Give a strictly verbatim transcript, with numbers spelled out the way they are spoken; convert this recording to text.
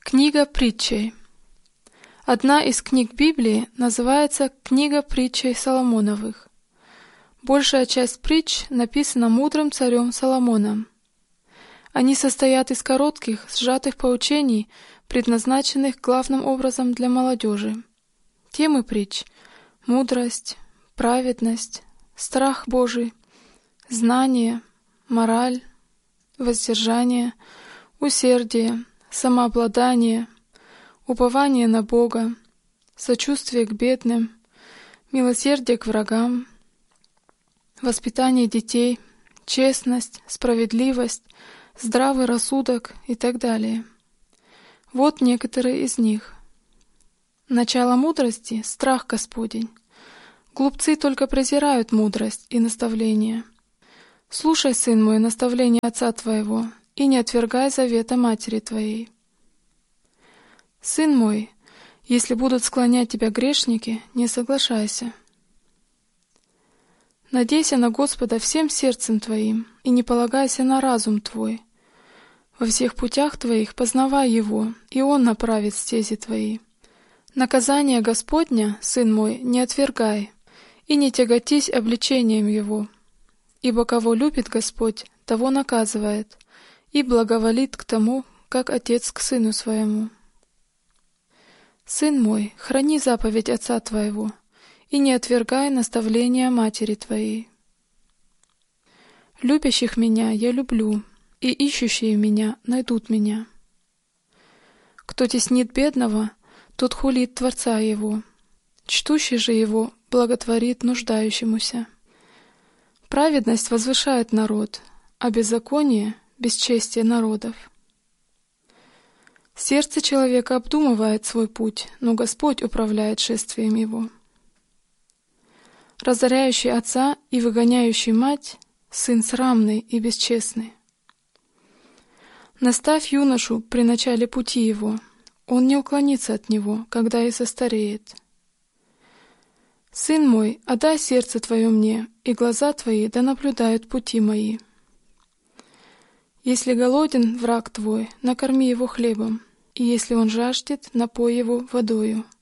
Книга притчей. Одна из книг Библии называется «Книга притчей Соломоновых». Большая часть притч написана мудрым царем Соломоном. Они состоят из коротких, сжатых поучений, предназначенных главным образом для молодежи. Темы притч – мудрость, праведность, страх Божий, знание, мораль, воздержание, усердие, самообладание, упование на Бога, сочувствие к бедным, милосердие к врагам, воспитание детей, честность, справедливость, здравый рассудок и так далее. Вот некоторые из них. Начало мудрости — страх Господень. Глупцы только презирают мудрость и наставление. Слушай, сын мой, наставление отца твоего, и не отвергай завета матери твоей. Сын мой, если будут склонять тебя грешники, не соглашайся. Надейся на Господа всем сердцем твоим, и не полагайся на разум твой. Во всех путях твоих познавай Его, и Он направит стези твои. Наказание Господня, сын мой, не отвергай, и не тяготись обличением Его. Ибо кого любит Господь, того наказывает, и благоволит к тому, как отец к сыну своему. Сын мой, храни заповедь отца твоего, и не отвергай наставления матери твоей. Любящих меня я люблю, и ищущие меня найдут меня. Кто теснит бедного, тот хулит Творца его, чтущий же его благотворит нуждающемуся. Праведность возвышает народ, а беззаконие — бесчестие народов. Сердце человека обдумывает свой путь, но Господь управляет шествием его. Разоряющий отца и выгоняющий мать — сын срамный и бесчестный. Наставь юношу при начале пути его, он не уклонится от него, когда и состареет. Сын мой, отдай сердце твое мне, и глаза твои да наблюдают пути мои. Если голоден враг твой, накорми его хлебом, и если он жаждет, напой его водою.